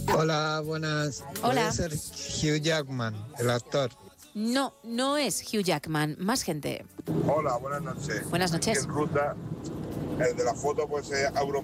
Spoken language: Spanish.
Hola, buenas. Hola. Puede ser Hugh Jackman, el actor. No, no es Hugh Jackman. Más gente. Hola, buenas noches. Buenas noches. Aquí en ruta, el de la foto puede ser